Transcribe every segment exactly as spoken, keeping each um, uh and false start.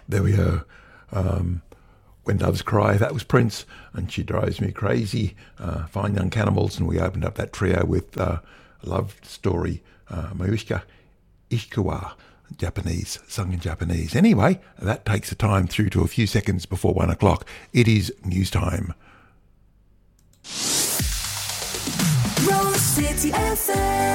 there we go. Um, When Doves Cry, that was Prince, and She Drives Me Crazy, uh, Fine Young Cannibals, and we opened up that trio with uh, Love Story, uh, Mayushika Ishikawa, Japanese, sung in Japanese. Anyway, that takes the time through to a few seconds before one o'clock. It is news time. Rose City F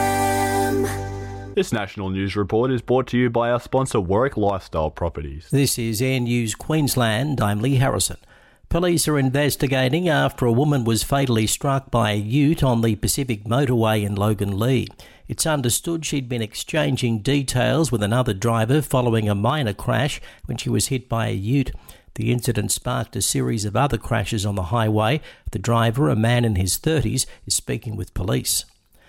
M. This national news report is brought to you by our sponsor Warwick Lifestyle Properties. This is Air News Queensland. I'm Lee Harrison. Police are investigating after a woman was fatally struck by a ute on the Pacific Motorway in Loganlea. It's understood she'd been exchanging details with another driver following a minor crash when she was hit by a ute. The incident sparked a series of other crashes on the highway. The driver, a man in his thirties, is speaking with police.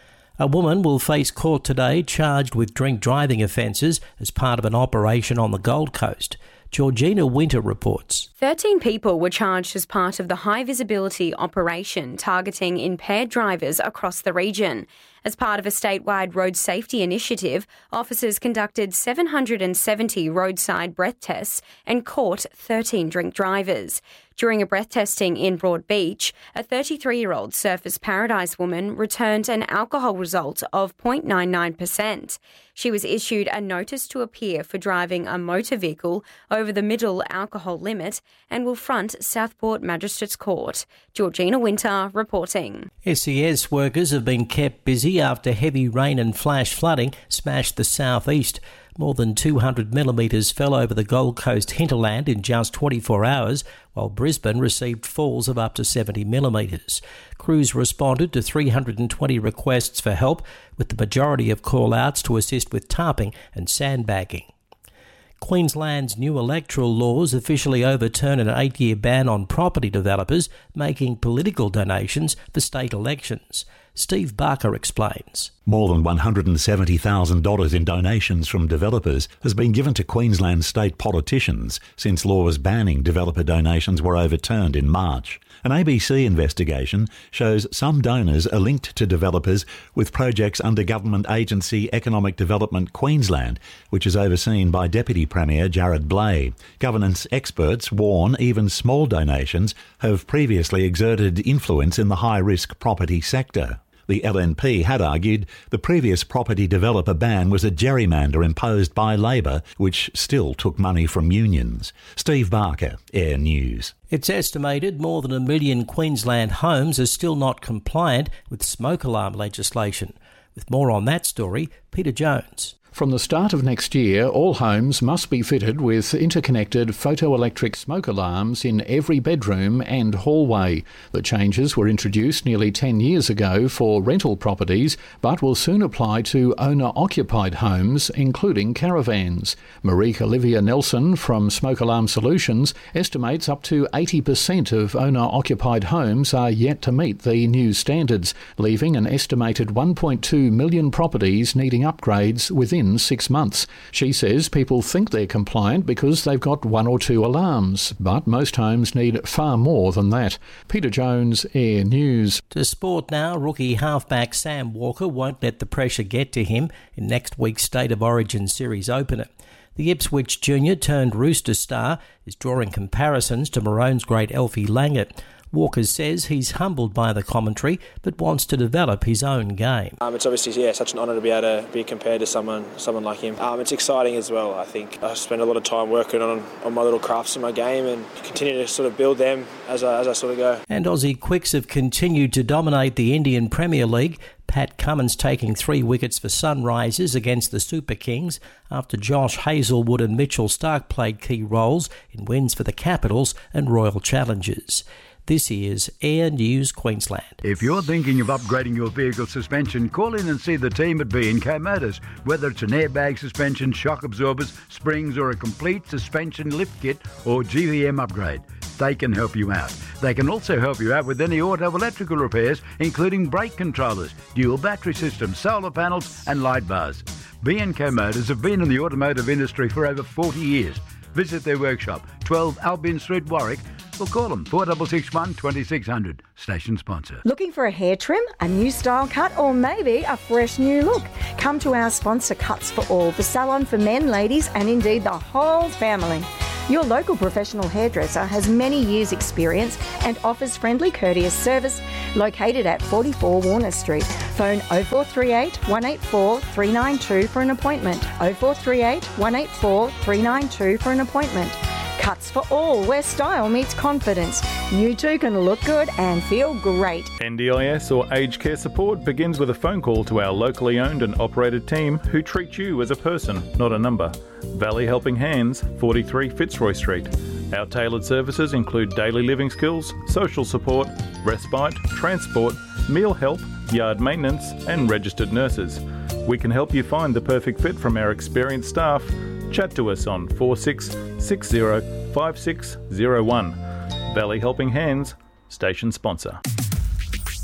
A woman will face court today charged with drink driving offences as part of an operation on the Gold Coast. Georgina Winter reports. thirteen people were charged as part of the high-visibility operation targeting impaired drivers across the region. As part of a statewide road safety initiative, officers conducted seven hundred seventy roadside breath tests and caught thirteen drink drivers. During a breath testing in Broadbeach, a thirty-three-year-old Surfers Paradise woman returned an alcohol result of zero point nine nine percent. She was issued a notice to appear for driving a motor vehicle over the middle alcohol limit and will front Southport Magistrates Court. Georgina Winter reporting. S E S workers have been kept busy after heavy rain and flash flooding smashed the southeast. More than two hundred millimetres fell over the Gold Coast hinterland in just twenty-four hours, while Brisbane received falls of up to seventy millimetres. Crews responded to three hundred twenty requests for help, with the majority of call-outs to assist with tarping and sandbagging. Queensland's new electoral laws officially overturn an eight-year ban on property developers making political donations for state elections. Steve Barker explains. More than one hundred seventy thousand dollars in donations from developers has been given to Queensland state politicians since laws banning developer donations were overturned in March. An A B C investigation shows some donors are linked to developers with projects under government agency Economic Development Queensland, which is overseen by Deputy Premier Jared Blay. Governance experts warn even small donations have previously exerted influence in the high-risk property sector. The L N P had argued the previous property developer ban was a gerrymander imposed by Labor, which still took money from unions. Steve Barker, Air News. It's estimated more than a million Queensland homes are still not compliant with smoke alarm legislation. With more on that story, Peter Jones. From the start of next year, all homes must be fitted with interconnected photoelectric smoke alarms in every bedroom and hallway. The changes were introduced nearly ten years ago for rental properties, but will soon apply to owner-occupied homes, including caravans. Marique Olivia Nelson from Smoke Alarm Solutions estimates up to eighty percent of owner-occupied homes are yet to meet the new standards, leaving an estimated one point two million properties needing upgrades within six months. She says people think they're compliant because they've got one or two alarms, but most homes need far more than that. Peter Jones, Air News. To sport now, rookie halfback Sam Walker won't let the pressure get to him in next week's State of Origin Series opener. The Ipswich junior turned Rooster star is drawing comparisons to Maroon's great Elfie Langert. Walker says he's humbled by the commentary but wants to develop his own game. Um, it's obviously yeah, such an honour to be able to be compared to someone someone like him. Um, it's exciting as well, I think. I spend a lot of time working on, on my little crafts in my game and continue to sort of build them as I, as I sort of go. And Aussie Quicks have continued to dominate the Indian Premier League. Pat Cummins taking three wickets for Sunrisers against the Super Kings after Josh Hazelwood and Mitchell Starc played key roles in wins for the Capitals and Royal Challengers. This is Air News Queensland. If you're thinking of upgrading your vehicle suspension, call in and see the team at B and K Motors. Whether it's an airbag suspension, shock absorbers, springs or a complete suspension lift kit or G V M upgrade, they can help you out. They can also help you out with any auto electrical repairs, including brake controllers, dual battery systems, solar panels and light bars. B and K Motors have been in the automotive industry for over forty years. Visit their workshop, twelve Albion Street, Warwick, or call them four six six one, two six zero zero. Station sponsor. Looking for a hair trim, a new style cut, or maybe a fresh new look? Come to our sponsor, Cuts for All, the salon for men, ladies, and indeed the whole family. Your local professional hairdresser has many years' experience and offers friendly, courteous service located at forty-four Warner Street. Phone oh four three eight, one eight four, three nine two for an appointment. oh four three eight, one eight four, three nine two for an appointment. Cuts for all, where style meets confidence. You too can look good and feel great. N D I S or aged care support begins with a phone call to our locally owned and operated team who treat you as a person, not a number. Valley Helping Hands, forty-three Fitzroy Street. Our tailored services include daily living skills, social support, respite, transport, meal help, yard maintenance and registered nurses. We can help you find the perfect fit from our experienced staff. Chat to us on four six six zero five six zero one. Valley Helping Hands, station sponsor.